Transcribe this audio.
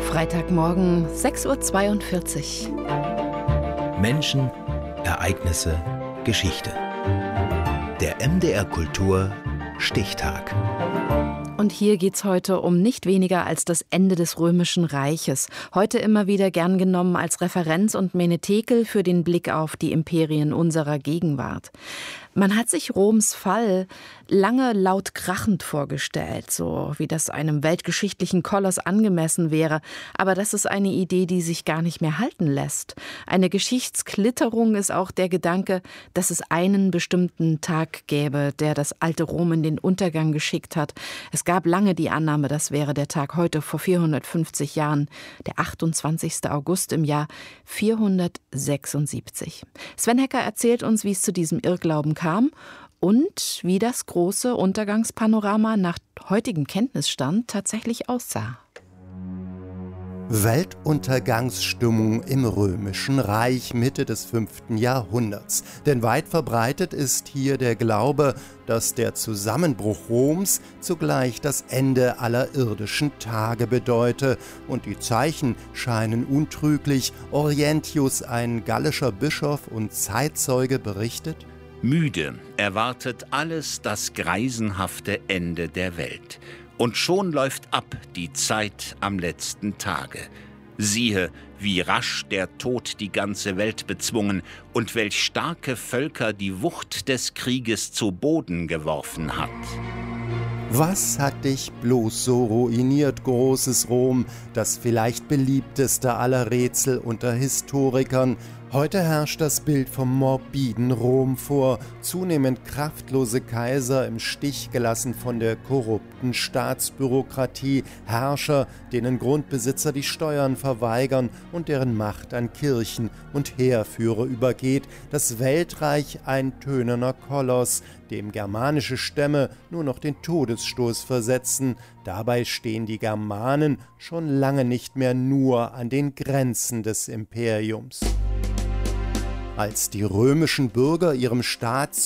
Freitagmorgen, 6:42 Uhr. Menschen, Ereignisse, Geschichte. Der MDR Kultur Stichtag. Und hier geht's heute um nicht weniger als das Ende des Römischen Reiches. Heute immer wieder gern genommen als Referenz und Menetekel für den Blick auf die Imperien unserer Gegenwart. Man hat sich Roms Fall lange laut krachend vorgestellt, so wie das einem weltgeschichtlichen Koloss angemessen wäre. Aber das ist eine Idee, die sich gar nicht mehr halten lässt. Eine Geschichtsklitterung ist auch der Gedanke, dass es einen bestimmten Tag gäbe, der das alte Rom in den Untergang geschickt hat. Es gab lange die Annahme, das wäre der Tag heute vor 450 Jahren, der 28. August im Jahr 476. Sven Hecker erzählt uns, wie es zu diesem Irrglauben kam und wie das große Untergangspanorama nach heutigem Kenntnisstand tatsächlich aussah. Weltuntergangsstimmung im Römischen Reich Mitte des 5. Jahrhunderts. Denn weit verbreitet ist hier der Glaube, dass der Zusammenbruch Roms zugleich das Ende aller irdischen Tage bedeute. Und die Zeichen scheinen untrüglich. Orientius, ein gallischer Bischof und Zeitzeuge, berichtet: Müde erwartet alles das greisenhafte Ende der Welt. Und schon läuft ab die Zeit am letzten Tage. Siehe, wie rasch der Tod die ganze Welt bezwungen und welch starke Völker die Wucht des Krieges zu Boden geworfen hat. Was hat dich bloß so ruiniert, großes Rom, das vielleicht beliebteste aller Rätsel unter Historikern? Heute herrscht das Bild vom morbiden Rom vor, zunehmend kraftlose Kaiser im Stich gelassen von der korrupten Staatsbürokratie, Herrscher, denen Grundbesitzer die Steuern verweigern und deren Macht an Kirchen und Heerführer übergeht, das Weltreich ein tönerner Koloss, dem germanische Stämme nur noch den Todesstoß versetzen. Dabei stehen die Germanen schon lange nicht mehr nur an den Grenzen des Imperiums. Als die römischen Bürger ihrem Staat